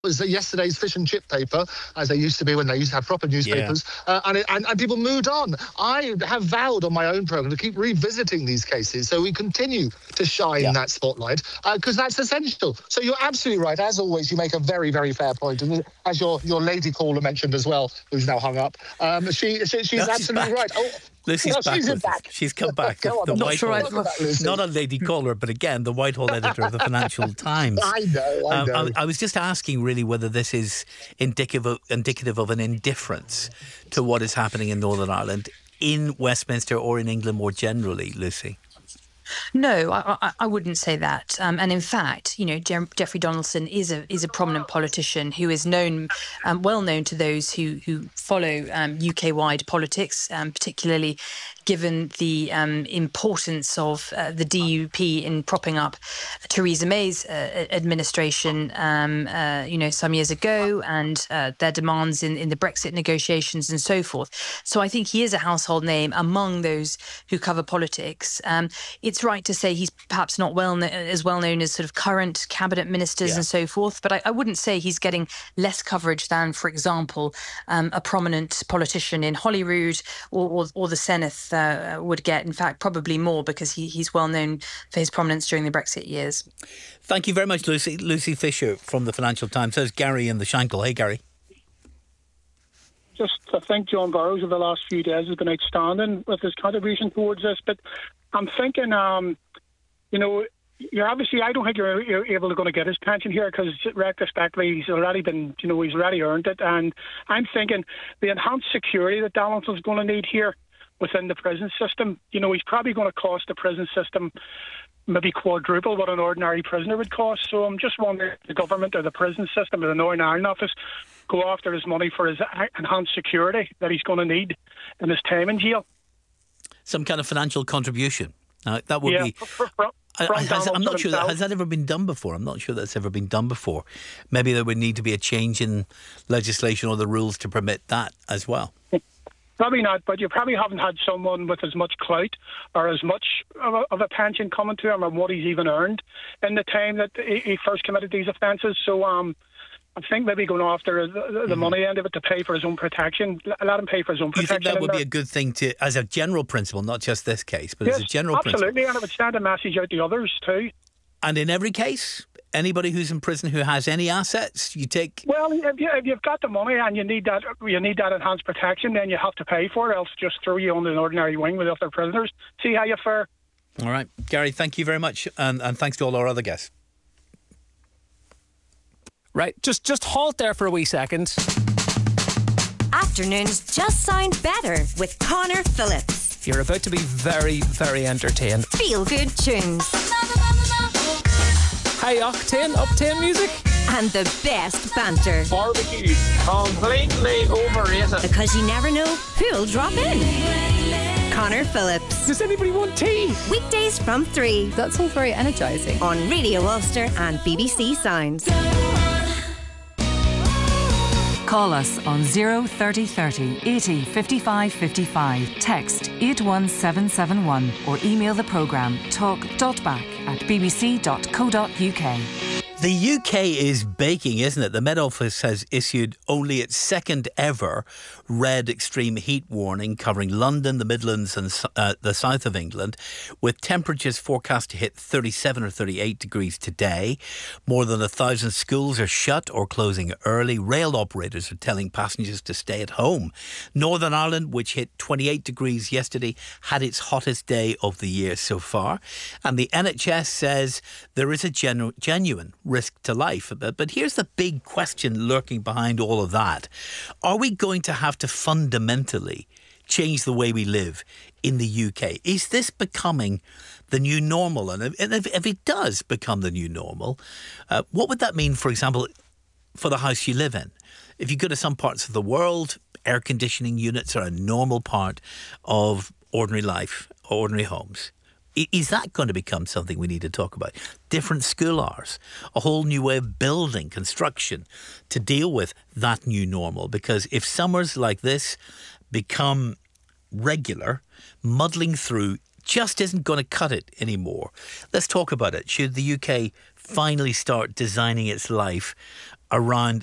was yesterday's fish and chip paper, as they used to be when they used to have proper Yeah. newspapers, and people moved on. I have vowed on my own programme to keep revisiting these cases so we continue to shine that spotlight, because that's essential. So you're absolutely right. As always, you make a very, very fair point. And as your lady caller mentioned as well, who's now hung up, she's absolutely right. Oh, Lucy's well, back she's with us. back. She's come back. Go on, The I'm not sure Whitehall, Welcome back, Lucy. not a lady caller, but again, the Whitehall editor of the Financial Times. I know. I was just asking really whether this is indicative of an indifference to what is happening in Northern Ireland, in Westminster or in England more generally, Lucy. No, I wouldn't say that. And in fact, Jeffrey Donaldson is a prominent politician who is well known to those who follow UK-wide politics, particularly given the importance of the DUP in propping up Theresa May's administration, some years ago, and their demands in the Brexit negotiations and so forth. So I think he is a household name among those who cover politics. It's right to say he's perhaps not as well known as sort of current cabinet ministers and so forth, but I wouldn't say he's getting less coverage than, for example, a prominent politician in Holyrood or the Senedd would get. In fact, probably more, because he's well known for his prominence during the Brexit years. Thank you very much, Lucy. Lucy Fisher from the Financial Times. There's Gary in the Shankill. Hey, Gary. Just to think John Burrows over the last few days has been outstanding with his contribution towards this. But I'm thinking, you're obviously, I don't think you're able to get his pension here, because retrospectively he's already earned it. And I'm thinking the enhanced security that Donaldson's going to need here within the prison system, he's probably going to cost the prison system maybe quadruple what an ordinary prisoner would cost. So I'm just wondering if the government or the prison system or the Northern Ireland office go after his money for his enhanced security that he's going to need in his time in jail. Some kind of financial contribution. That would be... I'm not sure has that ever been done before. I'm not sure that's ever been done before. Maybe there would need to be a change in legislation or the rules to permit that as well. Probably not, but you probably haven't had someone with as much clout or as much of a pension coming to him, and what he's even earned in the time that he first committed these offences. So I think maybe going after the money end of it to pay for his own protection. Let him pay for his own protection. Do you think that would be a good thing to, as a general principle, not just this case, but as a general principle? Absolutely, and it would send a message out to others too. And in every case, anybody who's in prison who has any assets, you take... Well, if you've got the money and you need that enhanced protection, then you have to pay for it, else just throw you on an ordinary wing with other prisoners. See how you fare. All right. Gary, thank you very much, and thanks to all our other guests. Right, just halt there for a wee second. Afternoons just sound better with Connor Phillips. You're about to be very, very entertained. Feel good tunes. High octane music. And the best banter. Barbecue, completely overrated. Because you never know who'll drop in. Connor Phillips. Does anybody want tea? Weekdays from 3. That's all very energising. On Radio Ulster and BBC Sounds. Call us on 03030 80 55 55. Text 81771 or email the programme talk.back@bbc.co.uk. The UK is baking, isn't it? The Met Office has issued only its second ever red extreme heat warning covering London, the Midlands and the south of England, with temperatures forecast to hit 37 or 38 degrees today. More than 1,000 schools are shut or closing early. Rail operators are telling passengers to stay at home. Northern Ireland, which hit 28 degrees yesterday, had its hottest day of the year so far. And the NHS says there is a genuine risk to life. But here's the big question lurking behind all of that. Are we going to have to fundamentally change the way we live in the UK? Is this becoming the new normal? And if it does become the new normal, what would that mean, for example, for the house you live in? If you go to some parts of the world, air conditioning units are a normal part of ordinary life, ordinary homes. Is that going to become something we need to talk about? Different school hours, a whole new way of building, construction to deal with that new normal. Because if summers like this become regular, muddling through just isn't going to cut it anymore. Let's talk about it. Should the UK finally start designing its life around